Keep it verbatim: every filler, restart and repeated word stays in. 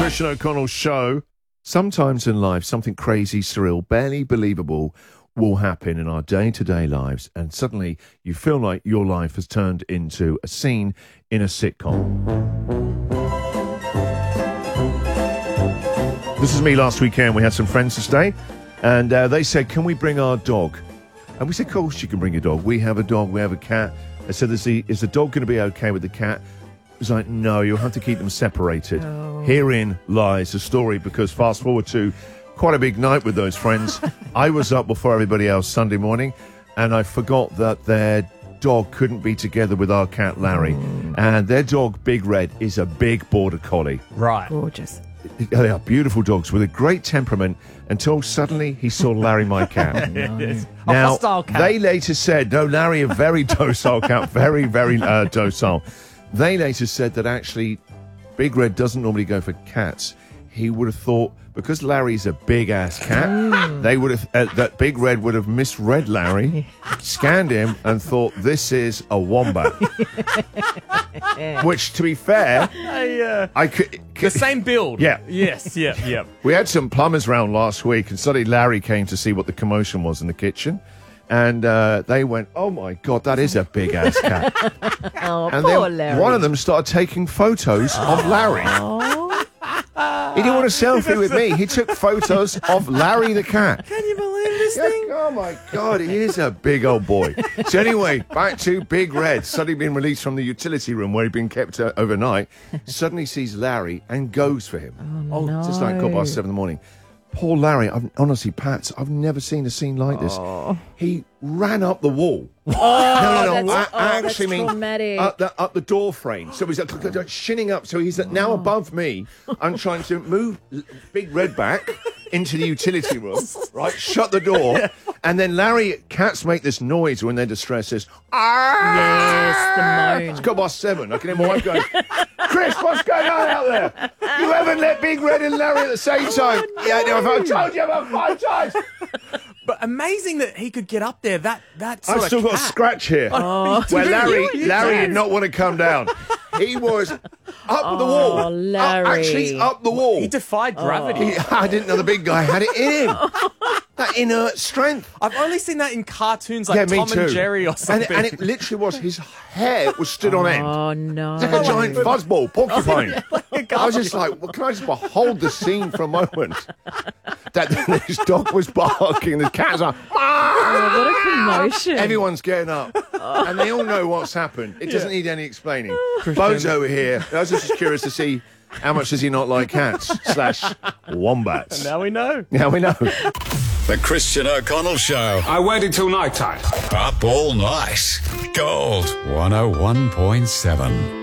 Christian O'Connell Show. Sometimes in life, something crazy, surreal, barely believable will happen in our day-to-day lives, and suddenly you feel like your life has turned into a scene in a sitcom. This is me last weekend. We had some friends to stay, and uh, they said, can we bring our dog? And we said, of course you can bring your dog. We have a dog, we have a cat. I said, is the, is the dog going to be okay with the cat? It was like, no, you'll have to keep them separated. Oh. Herein lies the story, because fast forward to quite a big night with those friends. I was up before everybody else Sunday morning, and I forgot that their dog couldn't be together with our cat, Larry. Mm. And their dog, Big Red, is a big border collie. Right. Gorgeous. They are beautiful dogs with a great temperament, until suddenly he saw Larry, my cat. Nice. Now, a hostile cat. They later said, no, Larry, a very docile cat, very, very uh, docile. They later said that actually Big Red doesn't normally go for cats. He would have thought, because Larry's a big-ass cat, mm. they would have uh, that Big Red would have misread Larry, scanned him, and thought, this is a wombat. Which, to be fair, I, uh, I could... the same build. Yeah. Yes, yeah, yeah. We had some plumbers round last week, and suddenly Larry came to see what the commotion was in the kitchen. And uh, they went, oh, my God, that is a big-ass cat. Oh, and poor then Larry. one of them started taking photos oh. of Larry. Oh. He didn't want a selfie with me. He took photos of Larry the cat. Can you believe this Yeah, thing? oh, my God, he is a big old boy. So anyway, back to Big Red, suddenly being released from the utility room where he'd been kept uh, overnight, suddenly sees Larry and goes for him. Oh, no. Just like quarter past seven in the morning. Poor Larry, I've, honestly, Pat, I've never seen a scene like this. Oh. He ran up the wall. Oh, no, no, no. that's, I, I oh, actually that's mean traumatic. up the, up the door frame. So he's like, shinning up. So he's now Oh. above me. I'm trying to move Big Red back into the utility room, right? Shut the door. And then Larry, cats make this noise when they're distressed. Says, ah! Yes, the moan. It's got past seven. I can hear my wife going, Chris, what's going on out there? You haven't let Big Red and Larry at the same time. Oh, no. Yeah, no, I've told you about five times. But amazing that he could get up there. That that sort I've of still got a cat. scratch here. Oh. Where Larry, You- Larry you- did not want to come down. He was up Oh, the wall. Larry. Up, actually up the wall. He defied gravity. He- I didn't know the big guy had it in him. That inert strength. I've only seen that in cartoons like Yeah, me Tom too. and Jerry or And, something. and it literally was, his hair was stood on end. Oh, no. It's like a giant fuzzball, porcupine. Like I was just like, well, can I just behold the scene for a moment? That this dog was barking, the cat was like, Oh, what a commotion. everyone's getting up, and they all know what's happened. It doesn't Yeah. need any explaining. Bo's over here. I was just curious to see how much does he not like cats slash wombats. now we know. Now we know. The Christian O'Connell Show. I waited till night time. Up all night. Gold one oh one point seven.